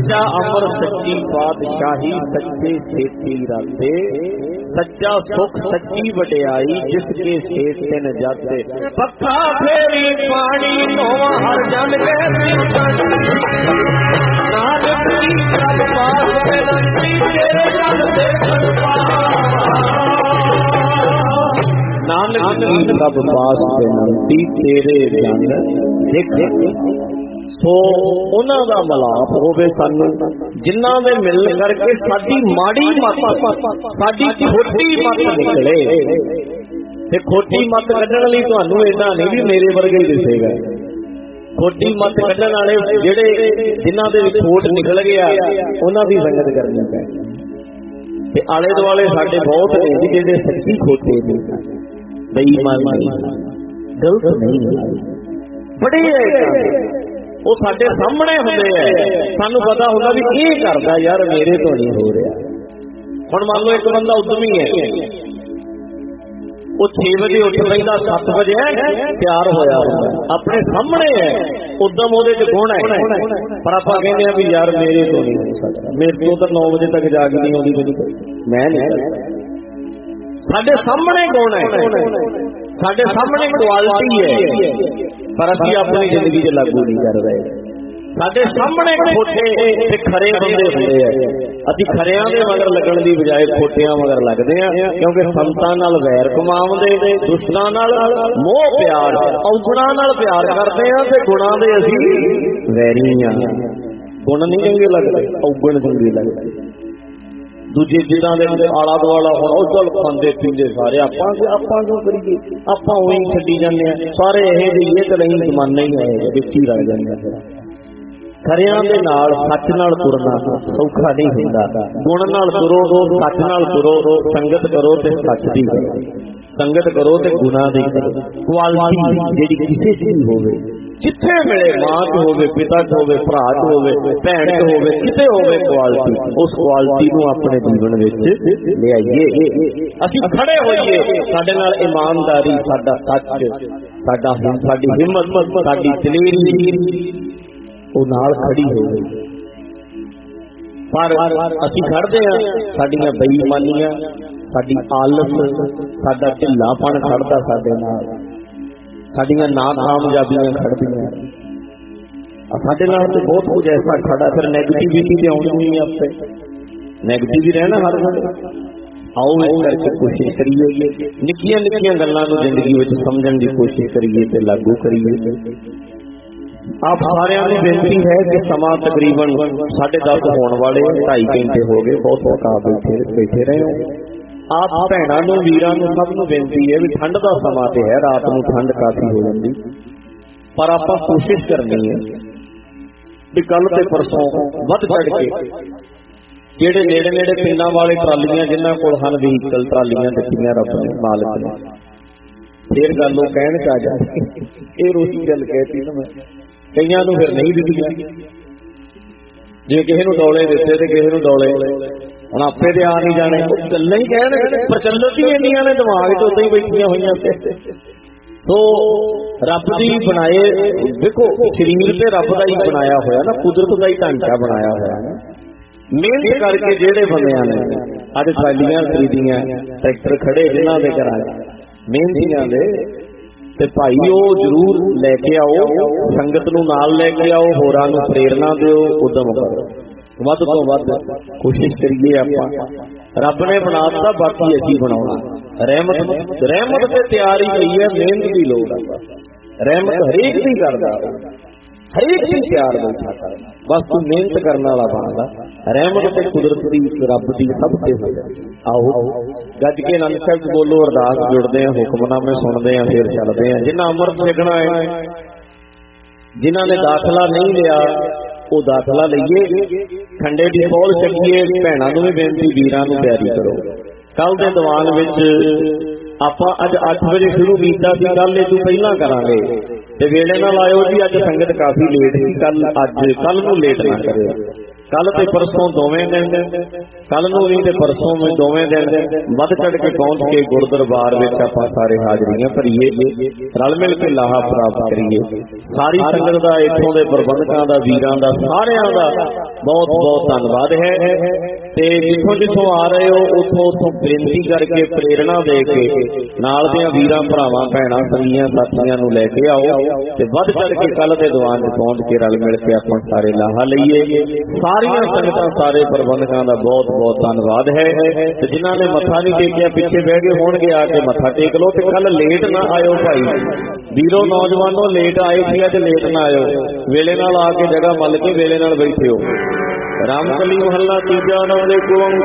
सच्चा अमर सच्ची पातशाही सच्चे सेठी राते सच्चा सुख सच्ची वड्याई जिसके सेठ तिन जाते पक्का फेरी पानी नोवा हर जन के नानक जी सब पास बेनती तेरे जन देखन नानक जी सब पास बेनती तेरे जन देख सो उन्हां दा मिलाप होवे सानू जिन्हां दे मिल करके साडी माड़ी मत साडी खोटी मत निकले ते खोटी मत कढण लई तुहानू इदां नहीं भी मेरे वर्गे ही दिसेगा खोटी मत कढण वाले जिहड़े जिन्हां दे विच खोट निकल गया उन्हां दी संगत करनी पैंदी ते आले दुआले साडे बहुत ने जिहड़े सच्ची खोटे ने बेईमान नहीं गलत नहीं बड़े वो साडे सामने हुंदे है सानू पता हुंदा भी की करदा यार मेरे तो नहीं हो रहा हुण मान लो एक बंदा उद्यमी है वो 6 बजे उठ पैंदा 7 बजे तैयार होया अपने सामने है उद्यम ओहदे च गुण है पर आपां कहंदे आ भी यार मेरे तो नहीं हो सकदा मेरे तो 9 बजे तक जाग नहीं आउंदी मैं नहीं साडे सामने गुण है साडे सामने क्वालिटी है पर असीं अपनी जिंदगी च लागू नहीं कर रहे साडे सामने खोटे ते खरे बंदे हुंदे आ असीं खरियां दे मगर लगण दी बजाए खोटियां मगर लगदे आ क्योंकि संतां नाल वैर कमाउंदे दुश्मनां नाल मोह प्यार औगुणां नाल प्यार करदे आ ते गुणां दे असीं वैरी आ गुण नहीं चंगे लगदे औगुण चंगे लगदे दूजे जिन्हां दे आला दुआला हुण ओ चल खांदे पींदे सारे आपां क्यों करिए आपां उही छड्डी जांदे आ सारे इहे जिहे ते नहीं जमाना ही है विच ही रह जांदा खरियां दे नाल सच नाल तुरना सौखा नहीं हुंदा गुण नाल तुरो सच नाल तुरो संगत करो ते सच दी करो संगत करो ते गुनाह दी करो क्वालिटी जेहड़ी किसी चीज होवे जिथे मिले मां च होवे पिता च होवे भरा च होवे भैन च होवे किते होवे क्वालिटी उस क्वालिटी नूं अपने जीवन विच ले आइए असीं खड़े होइए साडे नाल ईमानदारी साडा सच साडी हिम्मत साडी दलेरी ਉਹ ਨਾਲ खड़ी हो गई पर असीं खड़दे आ साडीआं बेईमानियां साडी आलस साडा ढिल्लापन खड़दा साडे नाल साडीआं नाकामयाबियां खड़दियां साडे नाल ते बहुत कुछ ऐसा खड़ा फिर नैगेटिविटी ते आउंदी नहीं आपे नैगेटिव ही रहना हर वेले आओ इस करके कोशिश करिए निक्कियां निक्कियां गल्लां नूं जिंदगी विच समझण दी कोशिश करिए ते लागू करिए आप सारे बेनती है कि समा तकरीबन 10:30 होने वाले 2.5 घंटे हो गए बहुत औखा बैठे रहे हो आप भैणों नूं वीरां नूं सब नूं बेनती है भी ठंड का समा ते है रात नूं ठंड काफी हो जाती पर आपां कोशिश करनी है भी कल ते परसों वध चढ़ के ਜਿਹੜੇ ਨੇੜੇ ਨੇੜੇ ਪਿੰਡਾਂ ਵਾਲੇ ਟਰਾਲੀਆਂ ਜਿਨ੍ਹਾਂ ਕੋਲ ਹਨ ਵਹੀਕਲ ਟਰਾਲੀਆਂ ਦਿੱਤੀਆਂ ਰੱਬ ਨੇ ਮਾਲਕ ਨੇ ਫੇਰ ਗੱਲ ਉਹ ਕਹਿਣ ਚ ਆ ਜਾਂਦੀ ਇਹ ਰੋਟੀ ਗੱਲ ਕਹਿਤੀ ਨਾ ਮੈਂ ਕਈਆਂ ਨੂੰ ਫਿਰ ਨਹੀਂ ਦਿੱਤੀਆਂ ਜੇ ਕਿਸੇ ਨੂੰ ਡੋਲੇ ਦਿੱਤੇ ਤੇ ਕਿਸੇ ਨੂੰ ਡੋਲੇ ਹੁਣ ਆਪੇ ਤੇ ਆ ਨਹੀਂ ਜਾਣੇ ਗੱਲਾਂ ਹੀ ਕਹਿਣ ਪ੍ਰਚਲਿਤ ਹੀ ਇੰਨੀਆਂ ਨੇ ਦਿਮਾਗ 'ਚ ਉਦਾਂ ਹੀ ਬੈਠੀਆਂ ਹੋਈਆਂ ਸੋ ਰੱਬ ਦੀ ਬਣਾਏ ਦੇਖੋ ਸਰੀਰ ਤੇ ਰੱਬ ਦਾ ਹੀ ਬਣਾਇਆ ਹੋਇਆ ਨਾ ਕੁਦਰਤ ਦਾ ਹੀ ਢਾਂਚਾ ਬਣਾਇਆ ਹੋਇਆ ਨਾ ਮਿਹਨਤ ਕਰਕੇ ਜਿਹੜੇ ਬੰਦਿਆਂ ਨੇ ਅੱਜ ਟਰਾਲੀਆਂ ਖਰੀਦੀਆਂ ਟਰੈਕਟਰ ਖੜੇ ਜਿਨ੍ਹਾਂ ਦੇ ਘਰਾਂ 'ਚ ਮਿਹਨਤੀਆਂ ਦੇ ਤੇ ਭਾਈ ਉਹ ਜ਼ਰੂਰ ਲੈ ਕੇ ਆਓ ਸੰਗਤ ਨੂੰ ਨਾਲ ਲੈ ਕੇ ਆਓ ਹੋਰਾਂ ਨੂੰ ਪ੍ਰੇਰਨਾ ਦਿਓ ਉਦਮ ਕਰੋ ਵੱਧ ਤੋਂ ਵੱਧ ਕੋਸ਼ਿਸ਼ ਕਰੀਏ ਆਪਾਂ ਰੱਬ ਨੇ ਬਣਾਤਾ ਬਾਕੀ ਅਸੀਂ ਬਣਾਉਣਾ ਰਹਿਮਤ ਤੇ ਤਿਆਰ ਹੀ ਪਈ ਹੈ ਮਿਹਨਤ ਦੀ ਲੋੜ ਆ ਰਹਿਮਤ ਹਰੇਕ ਦੀ ਕਰਦਾ ਹਰੇਕ ਦੀ ਤਿਆਰ ਬੈਠਾ ਕਰਨਾ ਬਸ ਤੂੰ ਮਿਹਨਤ ਕਰਨ ਵਾਲਾ ਬਣਦਾ ਰਹਿਮਤ ਤੇ ਕੁਦਰਤ ਦੀ ਰੱਬ ਦੀ ਸਭ ਤੇ ਹੋ ਜਾਂਦੀ ਆਓ ਗੱਜ ਕੇ ਆਨੰਦ ਸਾਹਿਬ ਬੋਲੋ ਅਰਦਾਸ ਜੁੜਦੇ ਆ ਹੁਕਮਨਾਮੇ ਸੁਣਦੇ ਆ ਫਿਰ ਚੱਲਦੇ ਆ ਜਿਨ੍ਹਾਂ ਅੰਮ੍ਰਿਤ ਛਕਣਾ ਹੈ ਜਿਨ੍ਹਾਂ ਨੇ ਦਾਖਲਾ ਨਹੀਂ ਲਿਆ ਉਹ ਦਾਖਲਾ ਲਈਏ ਖੰਡੇ ਦੀ ਪੌਲ ਚੱਕੀਏ ਭੈਣਾਂ ਨੂੰ ਵੀ ਬੇਨਤੀ ਵੀਰਾਂ ਨੂੰ ਤਿਆਰੀ ਕਰੋ ਕੱਲ ਦੇ ਦੀਵਾਨ ਵਿੱਚ ਆਪਾਂ ਅੱਜ 8 ਵਜੇ ਸ਼ੁਰੂ ਕੀਤਾ ਸੀ ਕੱਲ ਇਹ ਤੋਂ ਪਹਿਲਾਂ ਕਰਾਂਗੇ ਤੇ ਵੇਲੇ ਨਾਲ ਆਇਓ ਜੀ ਅੱਜ ਸੰਗਤ ਕਾਫੀ ਲੇਟ ਸੀ ਕੱਲ ਨੂੰ ਲੇਟ ਨਾ ਕਰਿਓ ਕੱਲ ਤੇ ਪਰਸੋਂ ਦੋਵੇਂ ਦਿਨ, ਕੱਲ ਨੂੰ ਵੀ ਤੇ ਪਰਸੋਂ ਵੀ ਦੋਵੇਂ ਦਿਨ ਵੱਧ ਚੜ ਕੇ ਪਹੁੰਚ ਕੇ ਗੁਰ ਦਰਬਾਰ ਵਿੱਚ ਆਪਾਂ ਸਾਰੇ ਹਾਜ਼ਰੀਆਂ ਭਰੀਏ, ਰਲ ਮਿਲ ਕੇ ਲਾਹਾ ਪ੍ਰਾਪਤ ਕਰੀਏ। ਸਾਰੀ ਸੰਗਤ ਦਾ, ਇੱਥੋਂ ਦੇ ਪ੍ਰਬੰਧਕਾਂ ਦਾ, ਵੀਰਾਂ ਦਾ, ਸਾਰਿਆਂ ਦਾ ਬਹੁਤ ਬਹੁਤ ਧੰਨਵਾਦ ਹੈ। ਤੇ ਜਿੱਥੋਂ ਜਿੱਥੋਂ ਆ ਰਹੇ ਹੋ ਉੱਥੋਂ ਬੇਨਤੀ ਕਰਕੇ, ਪ੍ਰੇਰਣਾ ਦੇ ਕੇ ਨਾਲ ਦੀਆਂ ਵੀਰਾਂ ਭਰਾਵਾਂ ਭੈਣਾਂ ਸੰਗੀਆਂ ਸਾਥੀਆਂ ਨੂੰ ਲੈ ਕੇ ਆਓ ਤੇ ਵੱਧ ਚੜ ਕੇ ਕੱਲ ਦੇ ਦੀਵਾਨ 'ਚ ਪਹੁੰਚ ਕੇ ਰਲ ਮਿਲ ਕੇ ਆਪਾਂ ਸਾਰੇ ਲਾਹਾ ਲਈਏ। ਸਾਰੀਆਂ ਸੰਗਤਾਂ, ਸਾਰੇ ਪ੍ਰਬੰਧਕਾਂ ਦਾ ਬਹੁਤ ਬਹੁਤ ਧੰਨਵਾਦ ਹੈ। ਤੇ ਜਿਨ੍ਹਾਂ ਨੇ ਮੱਥਾ ਨਹੀਂ ਟੇਕਿਆ, ਪਿੱਛੇ ਬਹਿ ਗਏ ਹੋਣਗੇ, ਆ ਕੇ ਮੱਥਾ ਟੇਕ ਲਓ। ਤੇ ਕੱਲ ਲੇਟ ਨਾ ਆਇਓ ਭਾਈ ਵੀਰੋ, ਨੌਜਵਾਨੋ, ਲੇਟ ਆਏ ਸੀ ਅੱਜ ਲੇਟ ਨਾ ਆਇਓ। ਵੇਲੇ ਨਾਲ ਆ ਕੇ ਜਗ੍ਹਾ ਮੱਲ ਕੇ ਵੇਲੇ ਨਾਲ ਬੈਠਿਓ। ਰਾਮਕਲੀ ਮਹੱਲਾ ਤੀਜਾ। ਨਾਮ ਦੇ